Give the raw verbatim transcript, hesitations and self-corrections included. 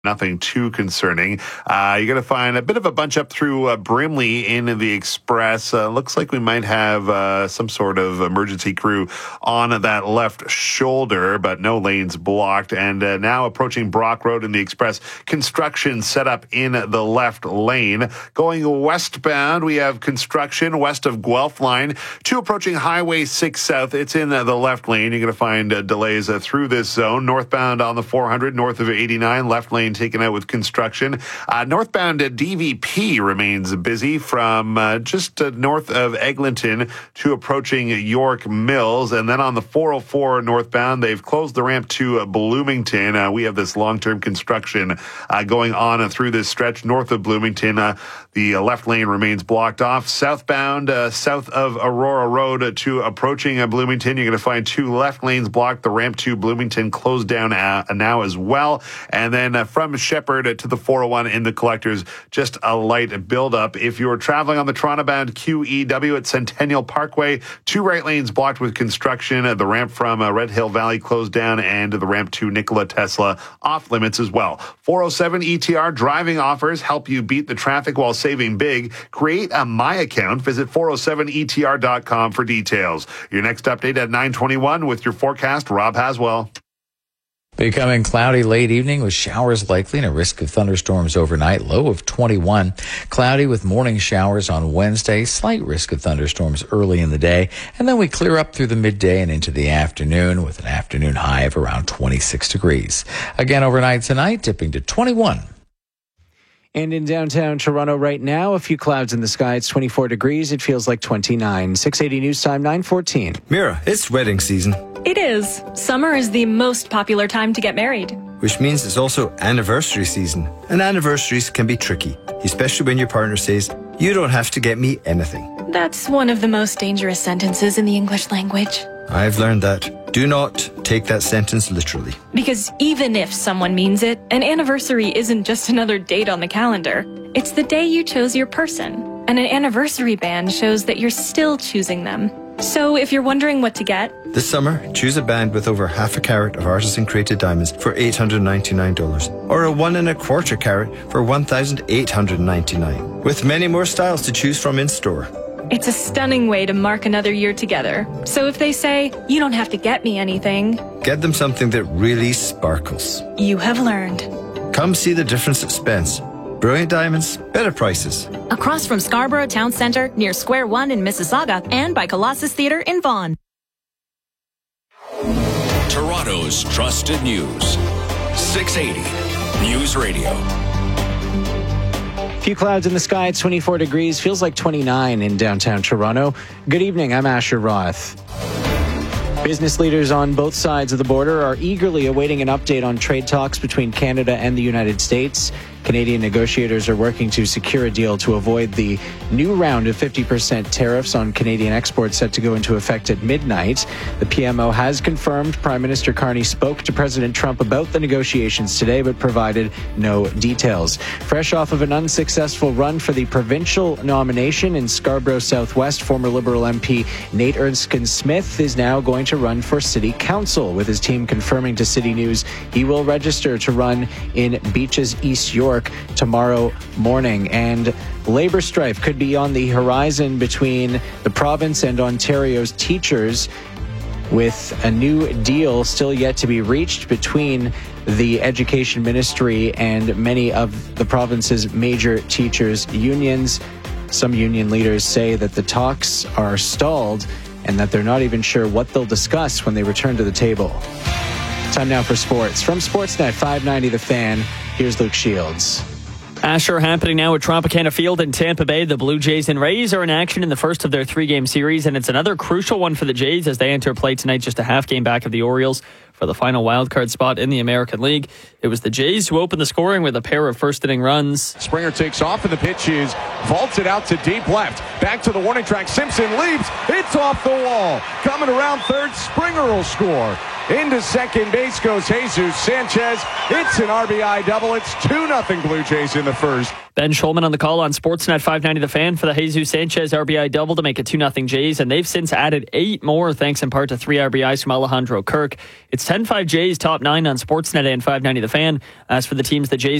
Nothing too concerning. Uh, you're going to find a bit of a bunch up through uh, Brimley in the Express. Uh, looks like we might have uh, some sort of emergency crew on that left shoulder, but no lanes blocked. And uh, now approaching Brock Road in the Express, construction set up in the left lane. Going westbound, we have construction west of Guelph Line to approaching Highway six South. It's in uh, the left lane. You're going to find uh, delays uh, through this zone. Northbound on the four hundred, north of eighty-nine, left lane taken out with construction. Uh, northbound at D V P remains busy from uh, just uh, north of Eglinton to approaching York Mills. And then on the four oh four northbound, they've closed the ramp to uh, Bloomington. Uh, we have this long-term construction uh, going on uh, through this stretch north of Bloomington. Uh, the uh, left lane remains blocked off. Southbound, uh, south of Aurora Road uh, to approaching uh, Bloomington, you're going to find two left lanes blocked. The ramp to Bloomington closed down uh, now as well. And then uh, from Shepherd to the four oh one in the Collectors, just a light buildup. If you're traveling on the Toronto-bound Q E W at Centennial Parkway, two right lanes blocked with construction. The ramp from uh, Red Hill Valley closed down, and the ramp to Nikola Tesla off limits as well. four oh seven E T R driving offers help you beat the traffic while saving big. Create a My Account. Visit four oh seven E T R dot com for details. Your next update at nine twenty-one with your forecast, Rob Haswell. Becoming cloudy late evening with showers likely and a risk of thunderstorms overnight. Low of twenty-one. Cloudy with morning showers on Wednesday. Slight risk of thunderstorms early in the day. And then we clear up through the midday and into the afternoon with an afternoon high of around twenty-six degrees. Again overnight tonight, dipping to twenty-one. And in downtown Toronto right now, a few clouds in the sky. It's twenty-four degrees. It feels like twenty-nine. six eighty News Time, nine fourteen. Mira, it's wedding season. It is. Summer is the most popular time to get married. Which means it's also anniversary season. And anniversaries can be tricky, especially when your partner says, "You don't have to get me anything." That's one of the most dangerous sentences in the English language. I've learned that. Do not take that sentence literally. Because even if someone means it, an anniversary isn't just another date on the calendar. It's the day you chose your person. And an anniversary band shows that you're still choosing them. So if you're wondering what to get, this summer, choose a band with over half a carat of artisan-created diamonds for eight hundred ninety-nine dollars, or a one and a quarter carat for one thousand eight hundred ninety-nine dollars, with many more styles to choose from in store. It's a stunning way to mark another year together. So if they say, "You don't have to get me anything," get them something that really sparkles. You have learned. Come see the difference at Spence. Brilliant diamonds, better prices. Across from Scarborough Town Centre, near Square One in Mississauga, and by Colossus Theatre in Vaughan. Toronto's trusted news. six eighty News Radio. Few clouds in the sky. It's twenty-four degrees. Feels like twenty-nine in downtown Toronto. Good evening. I'm Asher Roth. Business leaders on both sides of the border are eagerly awaiting an update on trade talks between Canada and the United States. Canadian negotiators are working to secure a deal to avoid the new round of fifty percent tariffs on Canadian exports set to go into effect at midnight. The P M O has confirmed Prime Minister Carney spoke to President Trump about the negotiations today, but provided no details. Fresh off of an unsuccessful run for the provincial nomination in Scarborough Southwest, former Liberal M P Nate Erskine-Smith is now going to run for City Council, with his team confirming to City News he will register to run in Beaches, East York tomorrow morning. And labor strife could be on the horizon between the province and Ontario's teachers, with a new deal still yet to be reached between the Education Ministry and many of the province's major teachers' unions. Some union leaders say that the talks are stalled and that they're not even sure what they'll discuss when they return to the table. Time now for sports. From Sportsnet five ninety The Fan, here's Luke Shields. Asher, happening now at Tropicana Field in Tampa Bay. The Blue Jays and Rays are in action in the first of their three-game series, and it's another crucial one for the Jays as they enter play tonight just a half game back of the Orioles for the final wildcard spot in the American League. It was the Jays who opened the scoring with a pair of first-inning runs. Springer takes off, and the pitch is vaulted out to deep left. Back to the warning track. Simpson leaps. It's off the wall. Coming around third, Springer will score. Into second base goes Jesus Sanchez. It's an R B I double. It's two nothing Blue Jays in the first. Ben Schulman on the call on Sportsnet five ninety The Fan for the Jesus Sanchez R B I double to make it two nothing Jays, and they've since added eight more thanks in part to three R B Is from Alejandro Kirk. It's ten five Jays, top nine on Sportsnet and five ninety The Fan. As for the teams the Jays